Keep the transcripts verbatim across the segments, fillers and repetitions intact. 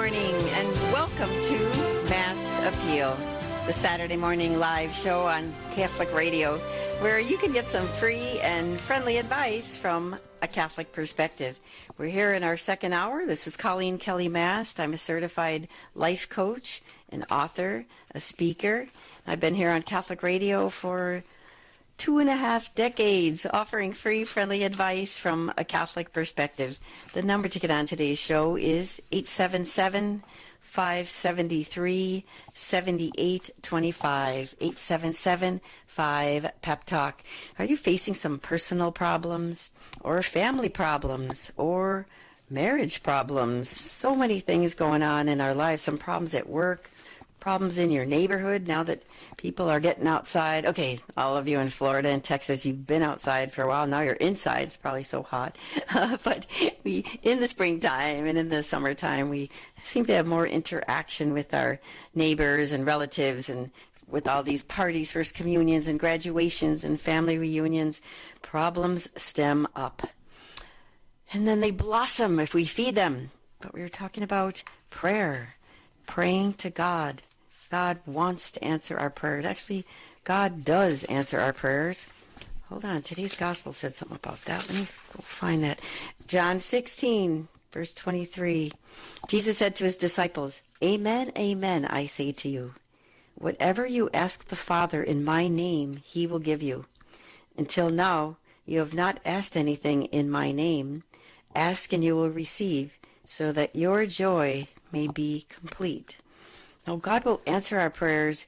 morning, and welcome to Mass Appeal, the Saturday morning live show on Catholic Radio, where you can get some free and friendly advice from a Catholic perspective. We're here in our second hour. This is Colleen Kelly Mast. I'm a certified life coach, an author, a speaker. I've been here on Catholic Radio for two and a half decades, offering free, friendly advice from a Catholic perspective. The number to get on today's show is eight seven seven, five seven three, seven eight two five, eight seven seven, five, pep talk. Are you facing some personal problems or family problems or marriage problems? So many things going on in our lives, some problems at work, problems in your neighborhood now that people are getting outside. Okay, all of you in Florida and Texas, you've been outside for a while. Now you're inside. It's probably so hot. Uh, but we, in the springtime and in the summertime, we seem to have more interaction with our neighbors and relatives, and with all these parties, first communions and graduations and family reunions, problems stem up. And then they blossom if we feed them. But we were talking about prayer, praying to God. God wants to answer our prayers. Actually, God does answer our prayers. Hold on. Today's gospel said something about that. Let me go find that. John sixteen, verse twenty-three. Jesus said to his disciples, "Amen, amen, I say to you. Whatever you ask the Father in my name, he will give you. Until now, you have not asked anything in my name. Ask and you will receive, so that your joy may be complete." Now, God will answer our prayers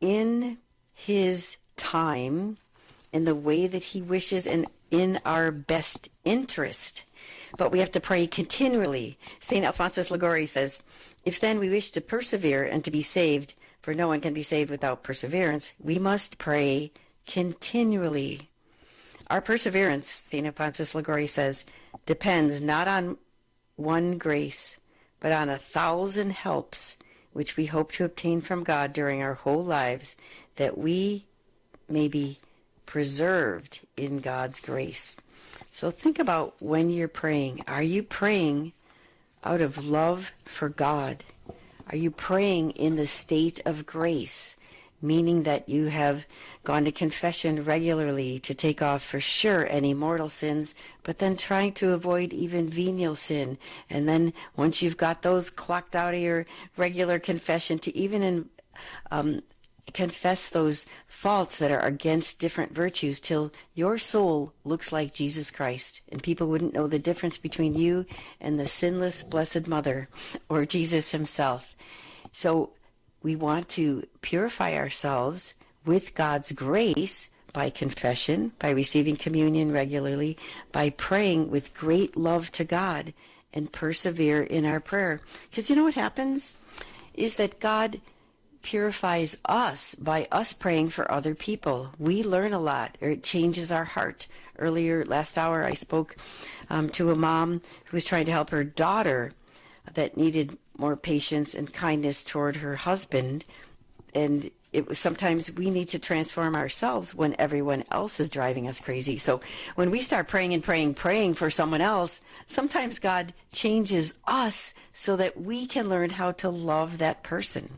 in his time, in the way that he wishes, and in our best interest. But we have to pray continually. Saint Alphonsus Liguori says, "If then we wish to persevere and to be saved, for no one can be saved without perseverance, we must pray continually." Our perseverance, Saint Alphonsus Liguori says, depends not on one grace, but on a thousand helps, which we hope to obtain from God during our whole lives, that we may be preserved in God's grace. So think about when you're praying. Are you praying out of love for God? Are you praying in the state of grace, meaning that you have gone to confession regularly to take off for sure any mortal sins, but then trying to avoid even venial sin? And then once you've got those clocked out of your regular confession, to even in, um, confess those faults that are against different virtues till your soul looks like Jesus Christ, and people wouldn't know the difference between you and the sinless Blessed Mother or Jesus himself. So we want to purify ourselves with God's grace by confession, by receiving communion regularly, by praying with great love to God, and persevere in our prayer. Because you know what happens is that God purifies us by us praying for other people. We learn a lot, or it changes our heart. Earlier, last hour, I spoke um, to a mom who was trying to help her daughter that needed more patience and kindness toward her husband. And it was sometimes we need to transform ourselves when everyone else is driving us crazy. So when we start praying and praying, praying for someone else, sometimes God changes us so that we can learn how to love that person.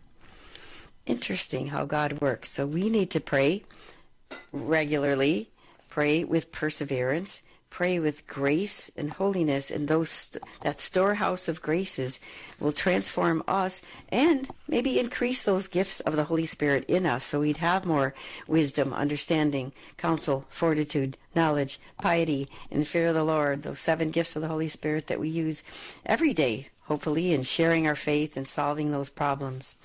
Interesting how God works. So we need to pray regularly, pray with perseverance, pray with grace and holiness, and those that storehouse of graces will transform us and maybe increase those gifts of the Holy Spirit in us, so we'd have more wisdom, understanding, counsel, fortitude, knowledge, piety, and fear of the Lord, those seven gifts of the Holy Spirit that we use every day, hopefully, in sharing our faith and solving those problems.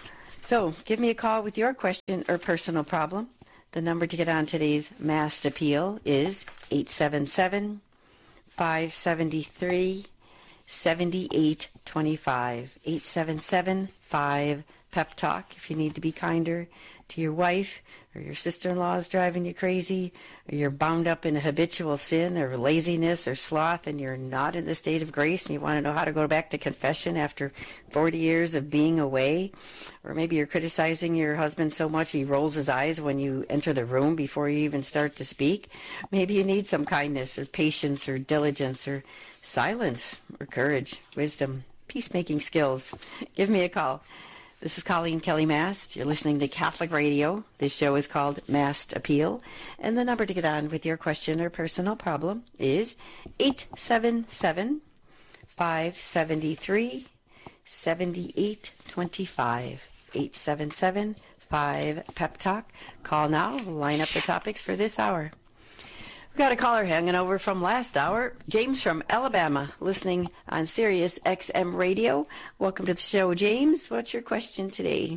So give me a call with your question or personal problem. The number to get on today's Mass Appeal is eight seven seven, five seven three, seven eight two five, eight seven seven, five, pep talk. If you need to be kinder to your wife, or your sister-in-law is driving you crazy, or you're bound up in a habitual sin or laziness or sloth, and you're not in the state of grace, and you want to know how to go back to confession after forty years of being away, or maybe you're criticizing your husband so much he rolls his eyes when you enter the room before you even start to speak. Maybe you need some kindness or patience or diligence or silence or courage, wisdom, peacemaking skills, give me a call. This is Colleen Kelly Mast. You're listening to Catholic Radio. This show is called Mast Appeal. And the number to get on with your question or personal problem is eight seven seven, five seven three, seven eight two five. eight seven seven, five, Pep Talk. Call now. Line up the topics for this hour. We've got a caller hanging over from last hour. James from Alabama, listening on Sirius X M Radio. Welcome to the show, James. What's your question today?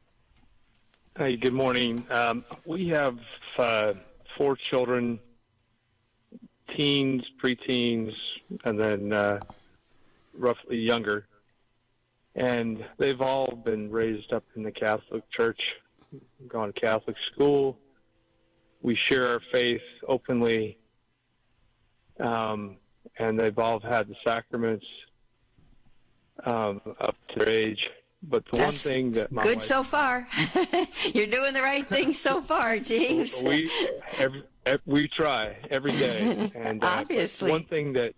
Hey, good morning. Um, we have uh, four children, teens, preteens, and then uh, roughly younger. And they've all been raised up in the Catholic Church, gone to Catholic school. We share our faith openly, um, and they've all had the sacraments um, up to their age. But the That's one thing that my good wife, so far. You're doing the right thing so far, James. we every, every, we try every day, and uh, obviously, one thing that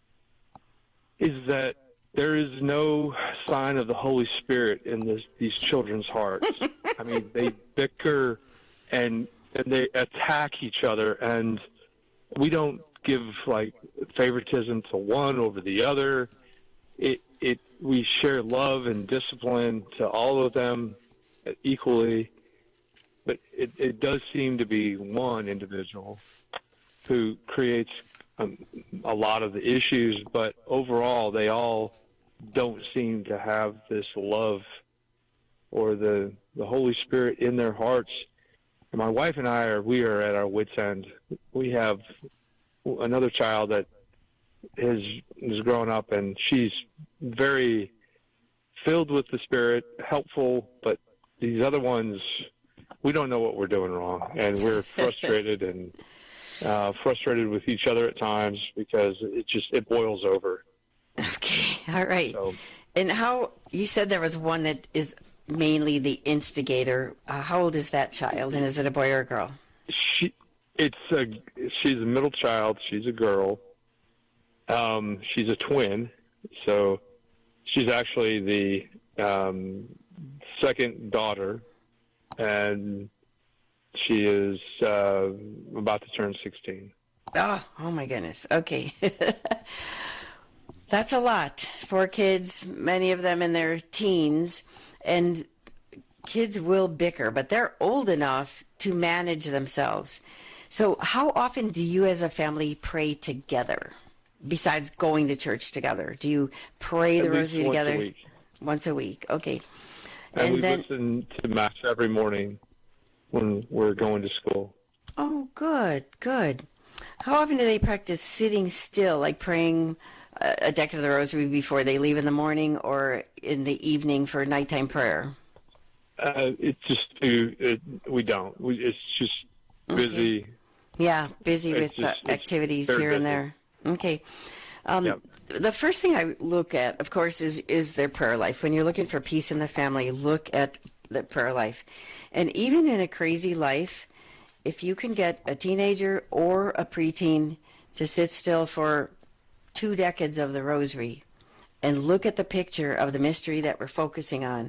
is that there is no sign of the Holy Spirit in this, these children's hearts. I mean, they bicker and. And they attack each other, and we don't give like favoritism to one over the other. It it we share love and discipline to all of them equally, but it, it does seem to be one individual who creates um, a lot of the issues. But overall, they all don't seem to have this love or the the Holy Spirit in their hearts. My wife and I are, we are at our wits' end. We have another child that is, is grown up, and she's very filled with the Spirit, helpful, but these other ones, we don't know what we're doing wrong, and we're frustrated and uh, frustrated with each other at times because it just, it boils over. Okay, all right. So, and how, you said there was one that is mainly the instigator. Uh, how old is that child, and is it a boy or a girl? She, it's a, she's a middle child. She's a girl. Um, she's a twin, so she's actually the um, second daughter, and she is uh, about to turn sixteen. Oh, oh my goodness. Okay. That's a lot. Four kids, many of them in their teens. And kids will bicker, but they're old enough to manage themselves. So how often do you as a family pray together, besides going to church together? Do you pray the rosary together? Once a week. Once a week, okay. And, and we then, listen to Mass every morning when we're going to school. Oh, good, good. How often do they practice sitting still, like praying a decade of the rosary before they leave in the morning or in the evening for nighttime prayer? Uh, it's just too, it, we don't. We, it's just busy. Okay. Yeah, busy It's with just- uh, activities here and busy. there. Okay. Um, Yep. The first thing I look at, of course, is, is their prayer life. When you're looking for peace in the family, look at the prayer life. And even in a crazy life, if you can get a teenager or a preteen to sit still for two decades of the rosary and look at the picture of the mystery that we're focusing on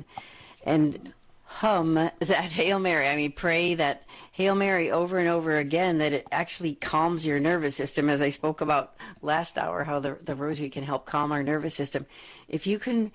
and hum that Hail Mary. I mean, pray that Hail Mary over and over again, that it actually calms your nervous system, as I spoke about last hour, how the, the rosary can help calm our nervous system. If you can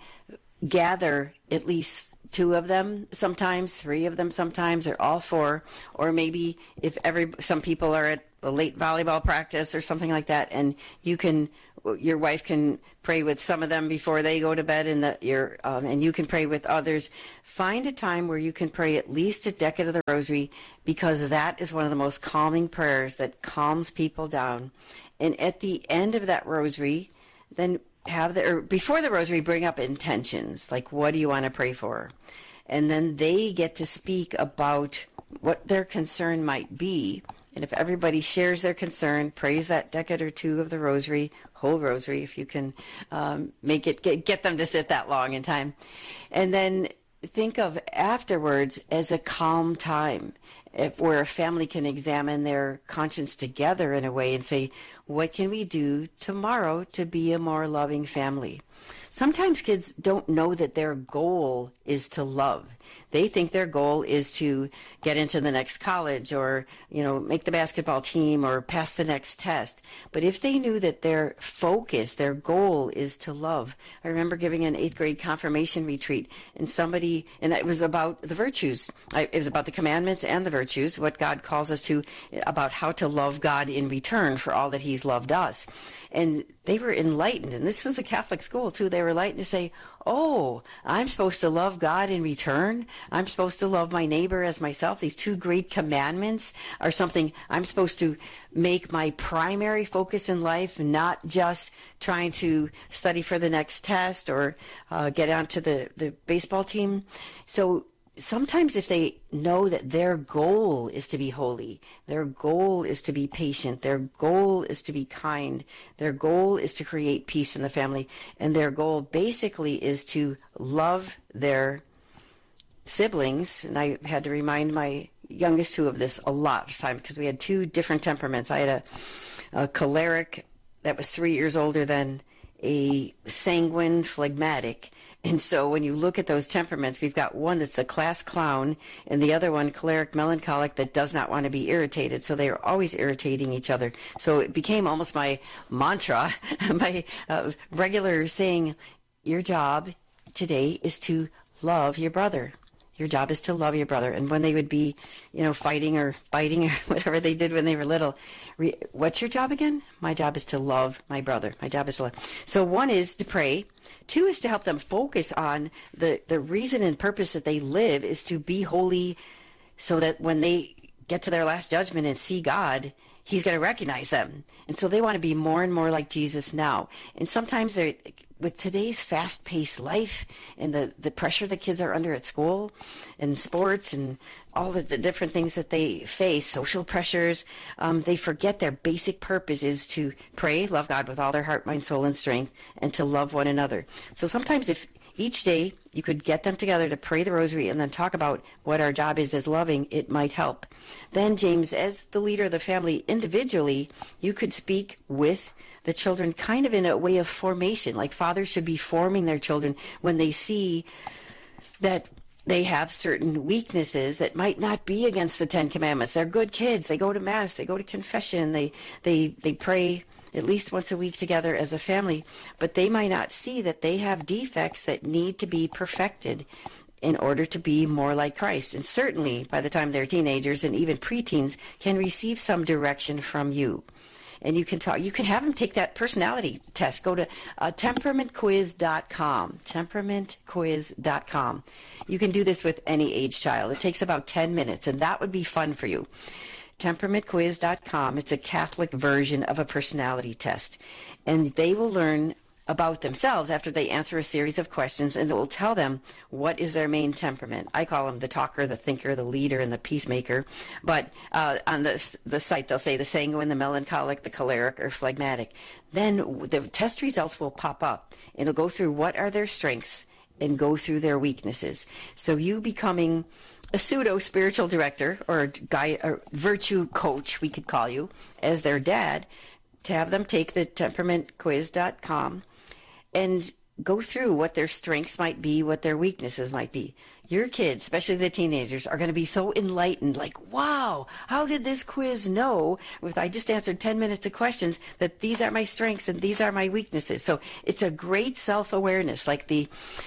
gather at least two of them sometimes, three of them sometimes, or all four, or maybe if every some people are at a late volleyball practice or something like that, and you can, your wife can pray with some of them before they go to bed, and that your um, and you can pray with others. Find a time where you can pray at least a decade of the rosary, because that is one of the most calming prayers that calms people down. And at the end of that rosary, then have the, or before the rosary, bring up intentions, like what do you want to pray for? And then they get to speak about what their concern might be. And if everybody shares their concern, prays that decade or two of the rosary, whole rosary, if you can um, make it, get, get them to sit that long in time. And then think of afterwards as a calm time, if, where a family can examine their conscience together in a way and say, what can we do tomorrow to be a more loving family? sometimes kids don't know that their goal is to love. They think their goal is to get into the next college or, you know, make the basketball team or pass the next test. But if they knew that their focus, their goal is to love. I remember giving an eighth grade confirmation retreat, and somebody, and it was about the virtues. It was about the commandments and the virtues, what God calls us to, about how to love God in return for all that he's loved us. And they were enlightened, and this was a Catholic school too. They were enlightened to say, oh, I'm supposed to love God in return. I'm supposed to love my neighbor as myself. These two great commandments are something I'm supposed to make my primary focus in life, not just trying to study for the next test or uh, get onto the, the baseball team. So sometimes if they know that their goal is to be holy, their goal is to be patient, their goal is to be kind, their goal is to create peace in the family, and their goal basically is to love their siblings. And I had to remind my youngest two of this a lot of time because we had two different temperaments. I had a, a choleric that was three years older than a sanguine phlegmatic. And so when you look at those temperaments, we've got one that's a class clown and the other one, choleric melancholic, that does not want to be irritated. So they are always irritating each other. So it became almost my mantra, my uh, regular saying, your job today is to love your brother. Your job is to love your brother. And when they would be, you know, fighting or biting or whatever they did when they were little, re- what's your job again? My job is to love my brother. My job is to love. So one is to pray. Two is to help them focus on the, the reason and purpose that they live is to be holy so that when they get to their last judgment and see God, he's going to recognize them. And so they want to be more and more like Jesus now. And sometimes they're, with today's fast-paced life and the, the pressure the kids are under at school and sports and all of the different things that they face, social pressures, um, they forget their basic purpose is to pray, love God with all their heart, mind, soul, and strength, and to love one another. So sometimes if each day you could get them together to pray the rosary and then talk about what our job is as loving, it might help. Then, James, as the leader of the family individually, you could speak with the children kind of in a way of formation, like fathers should be forming their children when they see that they have certain weaknesses that might not be against the Ten Commandments. They're good kids. They go to Mass. They go to confession. They they they pray at least once a week together as a family, but they might not see that they have defects that need to be perfected in order to be more like Christ. And certainly by the time they're teenagers and even preteens can receive some direction from you. And you can talk, you can have them take that personality test. Go to uh, temperament quiz dot com, temperament quiz dot com. You can do this with any age child. It takes about ten minutes, and that would be fun for you. temperament quiz dot com. It's a Catholic version of a personality test. And they will learn about themselves after they answer a series of questions, and it will tell them what is their main temperament. I call them the talker, the thinker, the leader, and the peacemaker. But uh, on the, the site, they'll say the sanguine, the melancholic, the choleric, or phlegmatic. Then the test results will pop up. It'll go through what are their strengths and go through their weaknesses. So you becoming a pseudo-spiritual director or guy, or virtue coach, we could call you, as their dad, to have them take the temperament quiz dot com and go through what their strengths might be, what their weaknesses might be. Your kids, especially the teenagers, are going to be so enlightened, like, wow, how did this quiz know, with I just answered ten minutes of questions, that these are my strengths and these are my weaknesses. So it's a great self-awareness, like the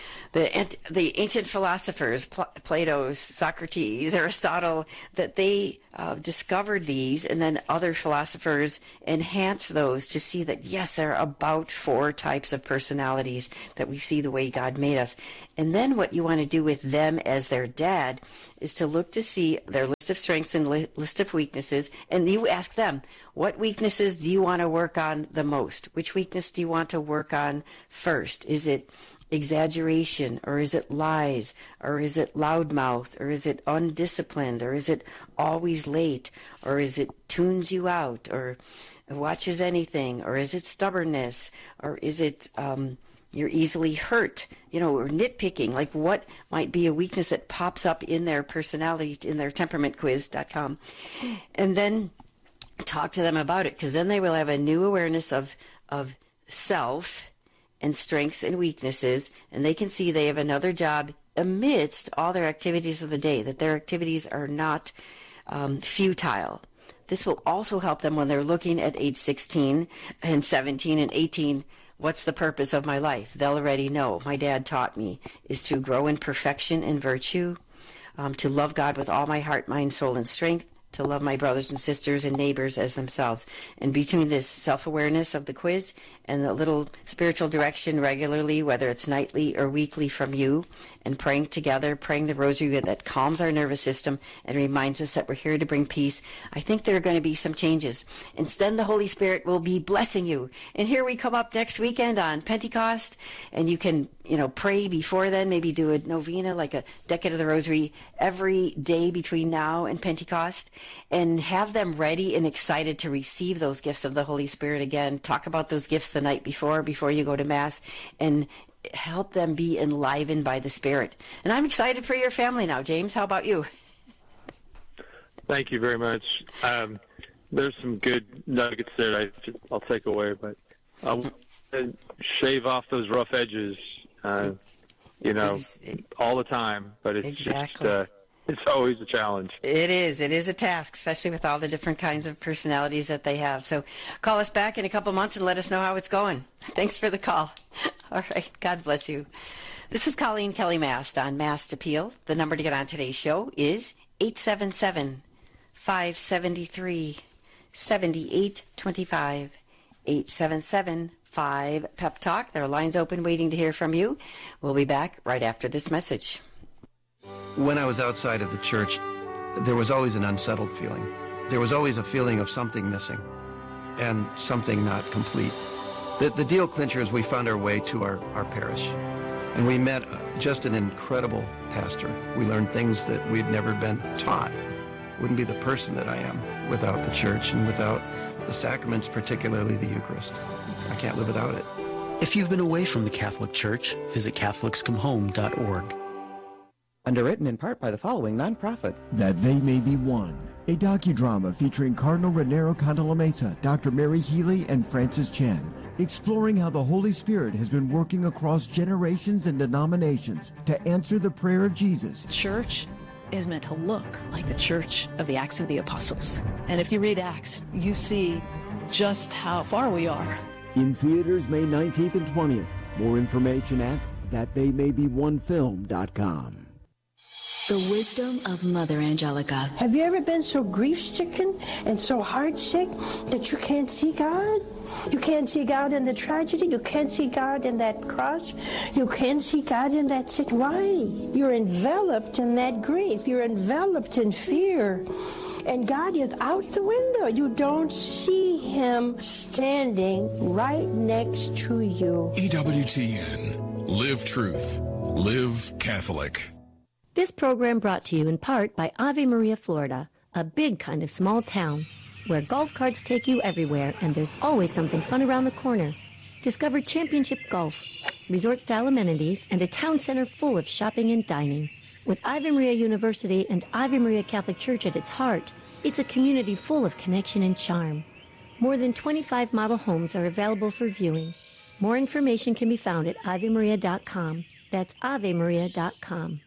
the the ancient philosophers, Plato, Socrates, Aristotle, that they uh, discovered these, and then other philosophers enhanced those to see that, yes, there are about four types of personalities that we see the way God made us. And then what you want to do with them as their dad is to look to see their list of strengths and li- list of weaknesses, and you ask them, what weaknesses do you want to work on the most? Which weakness do you want to work on first? Is it exaggeration, or is it lies, or is it loudmouth, or is it undisciplined, or is it always late, or is it tunes you out, or watches anything, or is it stubbornness, or is it um, you're easily hurt, you know, or nitpicking? Like, what might be a weakness that pops up in their personality, in their temperament quiz dot com, and then talk to them about it, because then they will have a new awareness of of self and strengths and weaknesses, and they can see they have another job amidst all their activities of the day, that their activities are not um, futile. This will also help them when they're looking at age sixteen and seventeen and eighteen. What's the purpose of my life? They'll already know. My dad taught me is to grow in perfection and virtue, um, to love God with all my heart, mind, soul, and strength, to love my brothers and sisters and neighbors as themselves. And between this self-awareness of the quiz and the little spiritual direction regularly, whether it's nightly or weekly from you, and praying together, praying the rosary that calms our nervous system and reminds us that we're here to bring peace, I think there are going to be some changes. And then the Holy Spirit will be blessing you. And here we come up next weekend on Pentecost, and you can, you know, pray before then, maybe do a novena, like a decade of the rosary, every day between now and Pentecost, and have them ready and excited to receive those gifts of the Holy Spirit again. Talk about those gifts the night before, before you go to Mass, and help them be enlivened by the Spirit. And I'm excited for your family now. James, how about you? Thank you very much. Um, there's some good nuggets there I, I'll take away, but I'll shave off those rough edges, uh, you know, all the time. But it's exactly. just... Uh, It's always a challenge. It is. It is a task, especially with all the different kinds of personalities that they have. So call us back in a couple months and let us know how it's going. Thanks for the call. All right. God bless you. This is Colleen Kelly Mast on Mast Appeal. The number to get on today's show is eight seven seven, five seven three, seven eight two five. eight seven seven, five, Pep Talk. There are lines open waiting to hear from you. We'll be back right after this message. When I was outside of the church, there was always an unsettled feeling. There was always a feeling of something missing and something not complete. The, the deal clincher is we found our way to our, our parish, and we met just an incredible pastor. We learned things that we'd never been taught. Wouldn't be the person that I am without the church and without the sacraments, particularly the Eucharist. I can't live without it. If you've been away from the Catholic Church, visit Catholics Come Home dot org. Underwritten in part by the following nonprofit. That They May Be One, a docudrama featuring Cardinal Raniero Cantalamessa, Doctor Mary Healy, and Francis Chen, exploring how the Holy Spirit has been working across generations and denominations to answer the prayer of Jesus. Church is meant to look like the church of the Acts of the Apostles. And if you read Acts, you see just how far we are. In theaters May nineteenth and twentieth. More information at that they may be one film dot com. The wisdom of Mother Angelica. Have you ever been so grief-stricken and so heart-sick that you can't see God? You can't see God in the tragedy. You can't see God in that cross. You can't see God in that sick. Why? You're enveloped in that grief. You're enveloped in fear. And God is out the window. You don't see Him standing right next to you. E W T N. Live truth. Live Catholic. This program brought to you in part by Ave Maria, Florida, a big kind of small town where golf carts take you everywhere and there's always something fun around the corner. Discover championship golf, resort-style amenities, and a town center full of shopping and dining. With Ave Maria University and Ave Maria Catholic Church at its heart, it's a community full of connection and charm. More than twenty-five model homes are available for viewing. More information can be found at ave maria dot com. That's ave maria dot com.